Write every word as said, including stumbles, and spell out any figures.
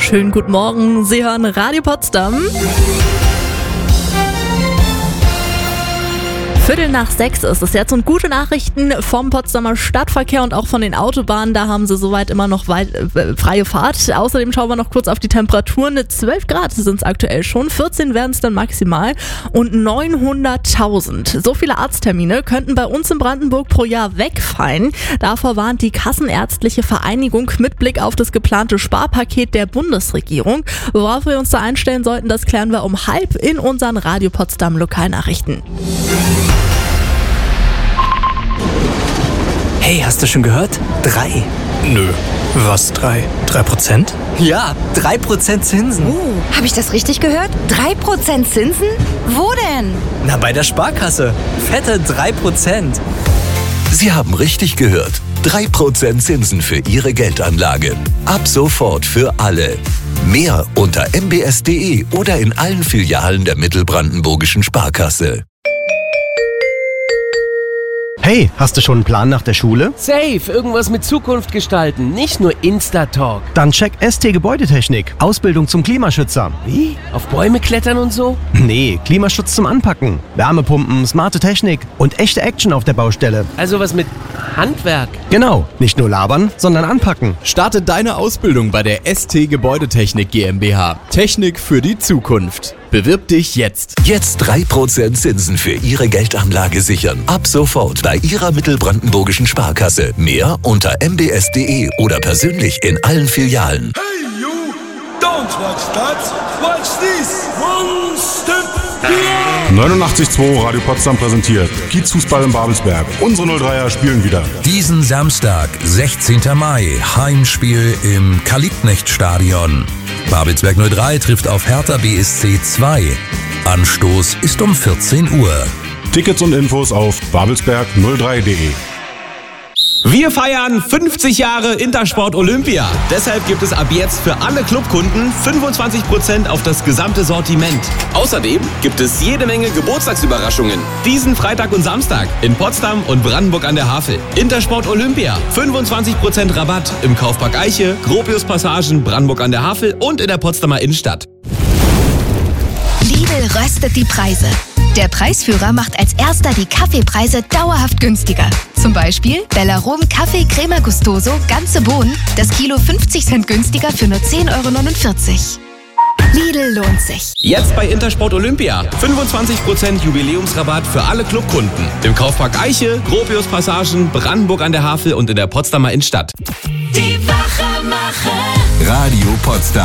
wunderschönen guten Morgen. Sie hören Radio Potsdam. Viertel nach sechs ist es jetzt und gute Nachrichten vom Potsdamer Stadtverkehr und auch von den Autobahnen. Da haben sie soweit immer noch weit, äh, freie Fahrt. Außerdem schauen wir noch kurz auf die Temperaturen. zwölf Grad sind es aktuell schon, vierzehn werden es dann maximal und neunhunderttausend. So viele Arzttermine könnten bei uns in Brandenburg pro Jahr wegfallen. Davor warnt die Kassenärztliche Vereinigung mit Blick auf das geplante Sparpaket der Bundesregierung. Worauf wir uns da einstellen sollten, das klären wir um halb in unseren Radio Potsdam Lokalnachrichten. Hey, hast du schon gehört? Drei. Nö. Was, drei? Drei Prozent? Ja, drei Prozent Zinsen. Oh, habe ich das richtig gehört? Drei Prozent Zinsen? Wo denn? Na, bei der Sparkasse. Fette drei Prozent. Sie haben richtig gehört. drei Prozent Zinsen für Ihre Geldanlage. Ab sofort für alle. Mehr unter m b s punkt d e oder in allen Filialen der Mittelbrandenburgischen Sparkasse. Hey, hast du schon einen Plan nach der Schule? Safe, irgendwas mit Zukunft gestalten, nicht nur Insta-Talk. Dann check S T Gebäudetechnik, Ausbildung zum Klimaschützer. Wie? Auf Bäume klettern und so? Nee, Klimaschutz zum Anpacken. Wärmepumpen, smarte Technik und echte Action auf der Baustelle. Also was mit Handwerk? Genau, nicht nur labern, sondern anpacken. Starte deine Ausbildung bei der S T Gebäudetechnik GmbH. Technik für die Zukunft. Bewirb dich jetzt. Jetzt drei Prozent Zinsen für Ihre Geldanlage sichern. Ab sofort bei Ihrer Mittelbrandenburgischen Sparkasse. Mehr unter m b s punkt d e oder persönlich in allen Filialen. Hey you, don't watch that, watch this. One step neunundachtzig Komma zwei Radio Potsdam präsentiert Kiezfußball in Babelsberg. Unsere null dreier spielen wieder. Diesen Samstag, sechzehnten Mai, Heimspiel im Kalibknecht-Stadion. Babelsberg null drei trifft auf Hertha B S C zwei. Anstoß ist um vierzehn Uhr. Tickets und Infos auf babelsberg null drei punkt d e. Wir feiern fünfzig Jahre Intersport Olympia. Deshalb gibt es ab jetzt für alle Clubkunden fünfundzwanzig Prozent auf das gesamte Sortiment. Außerdem gibt es jede Menge Geburtstagsüberraschungen. Diesen Freitag und Samstag in Potsdam und Brandenburg an der Havel. Intersport Olympia. fünfundzwanzig Prozent Rabatt im Kaufpark Eiche, Gropius Passagen, Brandenburg an der Havel und in der Potsdamer Innenstadt. Lidl röstet die Preise. Der Preisführer macht als erster die Kaffeepreise dauerhaft günstiger. Zum Beispiel Bellarom Kaffee Crema Gustoso, ganze Bohnen, das Kilo fünfzig Cent günstiger für nur zehn Euro neunundvierzig. Lidl lohnt sich. Jetzt bei Intersport Olympia. fünfundzwanzig Prozent Jubiläumsrabatt für alle Clubkunden. Im Kaufpark Eiche, Gropius Passagen, Brandenburg an der Havel und in der Potsdamer Innenstadt. Die Wachemacher. Radio Potsdam.